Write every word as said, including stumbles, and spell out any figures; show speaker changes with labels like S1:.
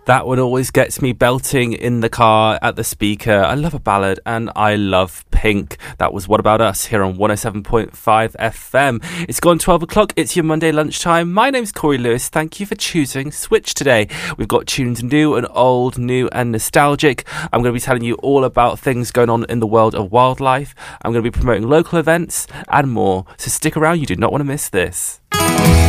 S1: That one always gets me belting in the car at the speaker. I love a ballad and I love Pink. That was What About Us here on one oh seven point five F M. It's gone twelve o'clock. It's your Monday lunchtime. My name's Corey Lewis. Thank you for choosing Switch today. We've got tunes new and old, new and nostalgic. I'm going to be telling you all about things going on in the world of wildlife. I'm going to be promoting local events and more. So stick around. You do not want to miss this.